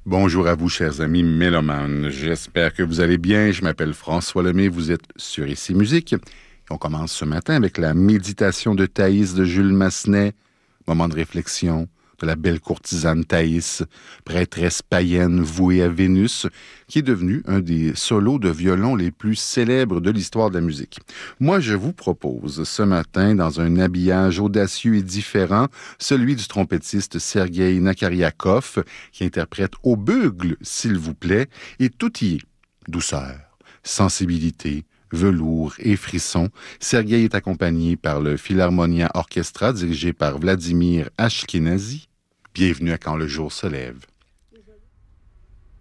Bonjour à vous, chers amis mélomanes. J'espère que vous allez bien. Je m'appelle François Lemay. Vous êtes sur Ici Musique. On commence ce matin avec la méditation de Thaïs de Jules Massenet. Moment de réflexion de la belle courtisane Thaïs, prêtresse païenne vouée à Vénus, qui est devenue un des solos de violon les plus célèbres de l'histoire de la musique. Moi, je vous propose ce matin, dans un habillage audacieux et différent, celui du trompettiste Sergueï Nakariakov, qui interprète au bugle, s'il vous plaît, et tout y est. Douceur, sensibilité, velours et frissons. Sergueï est accompagné par le Philharmonia Orchestra dirigé par Vladimir Ashkenazy. Bienvenue à Quand le jour se lève.